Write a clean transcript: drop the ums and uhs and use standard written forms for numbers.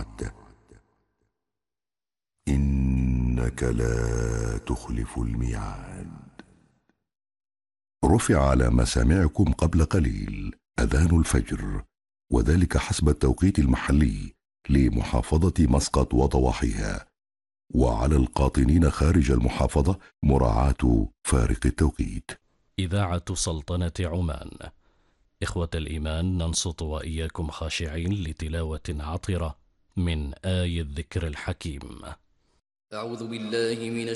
وعدته، إنك لا تخلف الميعاد. رفع على مسامعكم قبل قليل أذان الفجر، وذلك حسب التوقيت المحلي لمحافظة مسقط وضواحيها، وعلى القاطنين خارج المحافظة مراعاة فارق التوقيت. إذاعة سلطنة عمان. إخوة الإيمان، ننصت وإياكم خاشعين لتلاوة عطرة من آي الذكر الحكيم. أعوذ بالله من